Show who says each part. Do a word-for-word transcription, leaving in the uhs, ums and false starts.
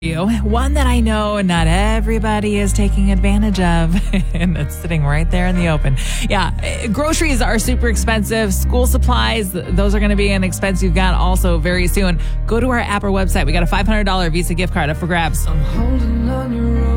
Speaker 1: you. One that I know not everybody is taking advantage of, and it's sitting right there in the open. Yeah, groceries are super expensive. School supplies, those are going to be an expense you've got also very soon. Go to our app or website. We got a five hundred dollars Visa gift card up for grabs.
Speaker 2: I'm holding on your